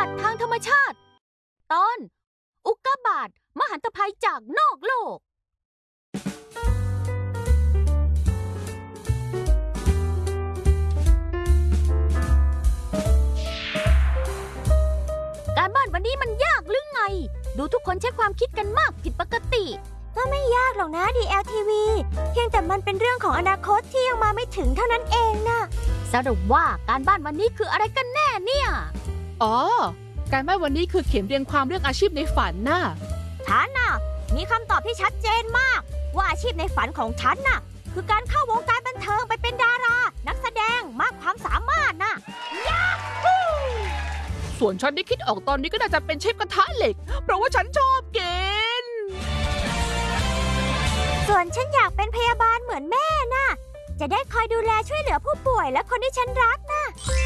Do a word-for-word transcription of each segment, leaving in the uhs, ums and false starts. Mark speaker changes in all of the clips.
Speaker 1: กัดทางธรรมชาติตอนอุกกาบาตมหันตภัยจากนอกโลกการบ้านวันนี้มันยากหรือไงดูทุกคนใช้ความคิดกันมากผิดปกติ
Speaker 2: ก็ไม่ยากหรอกนะ ดี แอล ที วี เพียงแต่มันเป็นเรื่องของอนาคตที่ยังมาไม่ถึงเท่านั้นเองนะ
Speaker 1: สรุปว่าการบ้านวันนี้คืออะไรกันแน่เนี่ย
Speaker 3: อ๋อการบ้านวันนี้คือเขียนเรียงความเรื่องอาชีพในฝันน่ะ
Speaker 2: ฉันน่ะมีคำตอบที่ชัดเจนมากว่าอาชีพในฝันของฉันน่ะคือการเข้าวงการบันเทิงไปเป็นดารานักแสดงมากความสามารถน่ะยาฮู
Speaker 3: ส่วนฉันที่คิดออกตอนนี้ก็น่าจะเป็นเชฟกระทะเหล็กเพราะว่าฉันชอบกิน
Speaker 2: ส่วนฉันอยากเป็นพยาบาลเหมือนแม่น่ะจะได้คอยดูแลช่วยเหลือผู้ป่วยและคนที่ฉันรักน่ะ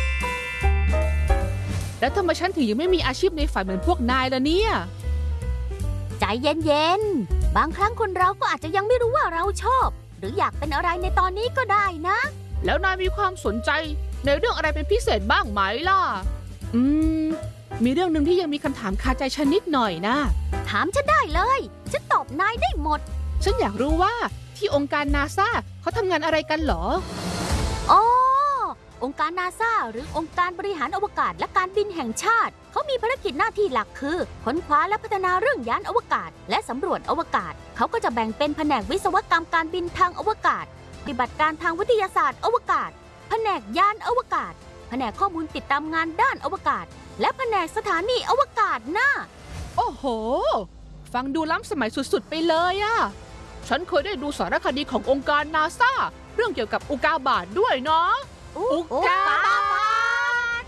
Speaker 3: แล้วทำไมฉันถึงยังไม่มีอาชีพในฝันเหมือนพวกนายล่ะเนี่ย
Speaker 1: ใจเย็นๆบางครั้งคนเราก็อาจจะยังไม่รู้ว่าเราชอบหรืออยากเป็นอะไรในตอนนี้ก็ได้นะ
Speaker 3: แล้วนายมีความสนใจในเรื่องอะไรเป็นพิเศษบ้างไหมล่ะอืมมีเรื่องหนึ่งที่ยังมีคำถามคาใจฉันนิดหน่อยนะ
Speaker 1: ถามฉันได้เลยฉันตอบนายได้หมด
Speaker 3: ฉันอยากรู้ว่าที่องค์การนาซาเขาทำงานอะไรกันเหรอ
Speaker 1: อ๋อองค์การนาซาหรือองค์การบริหารอวกาศและการบินแห่งชาติเขามีภารกิจหน้าที่หลักคือค้นคว้าและพัฒนาเรื่องยานอวกาศและสำรวจอวกาศเขาก็จะแบ่งเป็นแผนกวิศวกรรมการบินทางอวกาศปฏิบัติการทางวิทยาศาสตร์อวกาศแผนกยานอวกาศแผนกข้อมูลติดตามงานด้านอวกาศและแผนกสถานีอวกาศน่ะ
Speaker 3: โอ้โหฟังดูล้ำสมัยสุดๆไปเลยอะฉันเคยได้ดูสารคดีขององค์การนาซาเรื่องเกี่ยวกับอุกกาบาตด้วยเนาะ
Speaker 1: อุกกาบาต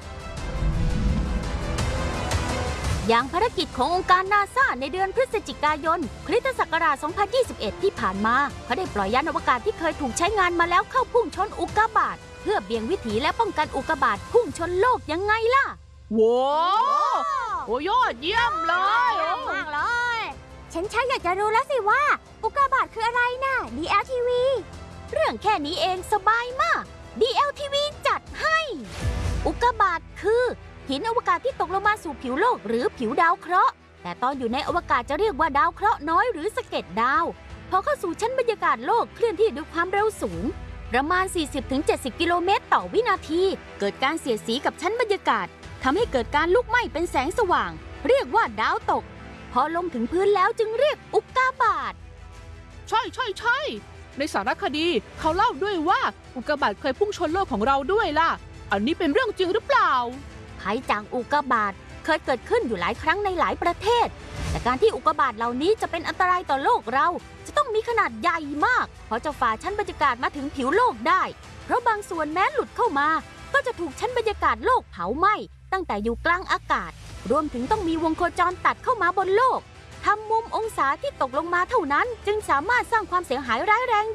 Speaker 1: อย่างภารกิจขององค์การนาซาในเดือนพฤศจิกายนคริสตศักราช สองพันยี่สิบเอ็ด ที่ผ่านมาเขาได้ปล่อยยานอวกาศที่เคยถูกใช้งานมาแล้วเข้าพุ่งชนอุกกาบาตเพื่อเบี่ยงวิถีและป้องกันอุกกาบาตพุ่งชนโลกยังไงล่ะ
Speaker 3: ว้าวโอ้ยอดเยี่ยมเลย
Speaker 2: มากเลยฉันชักอยากจะรู้แล้วสิว่าอุกกาบาตคืออะไรน่ะ ดี แอล ที วี
Speaker 1: เรื่องแค่นี้เองสบายมาก ดี แอล ที วี จัดให้อุกกาบาตคือหินอวกาศที่ตกลงมาสู่ผิวโลกหรือผิวดาวเคราะห์แต่ตอนอยู่ในอวกาศจะเรียกว่าดาวเคราะห์น้อยหรือสะเก็ดดาวพอเข้าสู่ชั้นบรรยากาศโลกเคลื่อนที่ด้วยความเร็วสูงประมาณ สี่สิบถึงเจ็ดสิบ กิโลเมตรต่อวินาทีเกิดการเสียดสีกับชั้นบรรยากาศทำให้เกิดการลุกไหม้เป็นแสงสว่างเรียกว่าดาวตกพอลงถึงพื้นแล้วจึงเรียกอุกกาบาต
Speaker 3: ใช่ใช่ใช่ในสารคดีเขาเล่าด้วยว่าอุกกาบาตเคยพุ่งชนโลกของเราด้วยล่ะอันนี้เป็นเรื่องจริงหรือเปล่า
Speaker 1: ภัยจากอุกกาบาตเคยเกิดขึ้นอยู่หลายครั้งในหลายประเทศแต่การที่อุกกาบาตเหล่านี้จะเป็นอันตรายต่อโลกเราจะต้องมีขนาดใหญ่มากเพราะจะฝ่าชั้นบรรยากาศมาถึงผิวโลกได้เพราะบางส่วนแม้หลุดเข้ามาก็จะถูกชั้นบรรยากาศโลกเผาไหม้ตั้งแต่อยู่กลางอากาศรวมถึงต้องมีวงโคจรตัดเข้ามาบนโลกทำมุมองศาที่ตกลงมาเท่านั้นจึงสามารถสร้างความเสียหายร้ายแรง